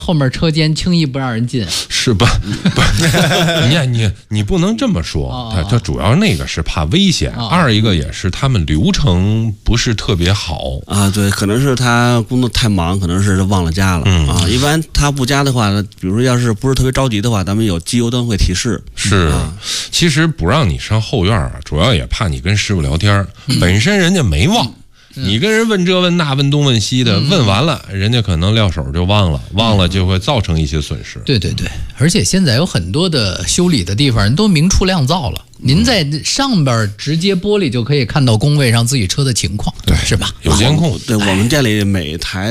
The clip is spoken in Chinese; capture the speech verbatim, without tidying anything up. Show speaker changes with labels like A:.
A: 后面车间轻易不让人进，
B: 是吧？不，你你你不能这么说，他他主要那个是怕危险，二一个也是他们流程不是特别好
C: 啊。对，可能是他工作太忙，可能是忘了加了、嗯、啊。一般他不加的话，比如说要是不是特别着急的话，咱们有机油灯会提示。
B: 是，
C: 啊、
B: 其实不让你上后院啊，主要也怕你跟师傅聊天，嗯、本身人家没忘。你跟人问这问那问东问西的、嗯、问完了人家可能撂手就忘了忘了就会造成一些损失。
A: 对对对，而且现在有很多的修理的地方人都明处亮灶了，您在上边直接玻璃就可以看到工位上自己车的情况，
B: 对，
A: 是吧？
B: 有监控。
C: 对，我们店里每台